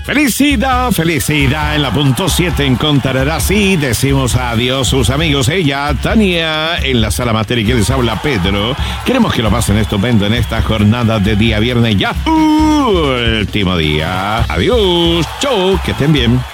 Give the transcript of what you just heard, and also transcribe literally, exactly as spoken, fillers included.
Felicidad, felicidad. En la punto siete encontrará así. Decimos adiós sus amigos. Ella, Tania, en la sala Materi, que les habla Pedro. Queremos que lo pasen estupendo en esta jornada de día viernes ya. Último día. Adiós. Chau, que estén bien.